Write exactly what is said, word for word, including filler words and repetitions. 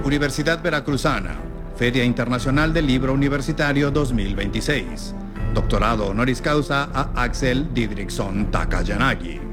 Universidad Veracruzana, Feria Internacional del Libro Universitario dos mil veintiséis. Doctorado honoris causa a Axel Didriksson Takayanagi.